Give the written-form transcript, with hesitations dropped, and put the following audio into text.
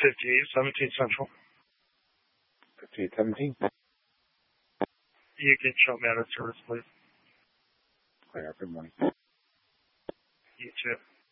5817 Central. 5817. You can show me out of service, please. Good morning. You too.